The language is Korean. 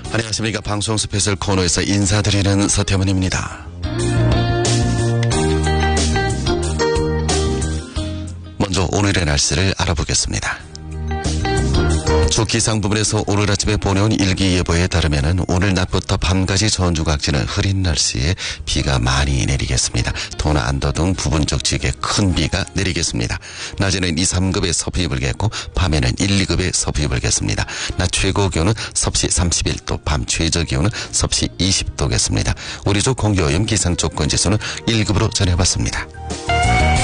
안녕하십니까. 방송 스페셜 코너에서 인사드리는 서태문입니다. 먼저 오늘의 날씨를 알아보겠습니다. 주 기상 부분에서 오늘 아침에 보내온 일기예보에 따르면 오늘 낮부터 밤까지 전주 각지는 흐린 날씨에 비가 많이 내리겠습니다. 도나 안도 등 부분적 지역에 큰 비가 내리겠습니다. 낮에는 2, 3급의 서풍이 불겠고 밤에는 1, 2급의 서풍이 불겠습니다. 낮 최고 기온은 섭씨 31도, 밤 최저 기온은 섭씨 20도겠습니다. 우리 주 공기오염 기상 조건 지수는 1급으로 전해봤습니다.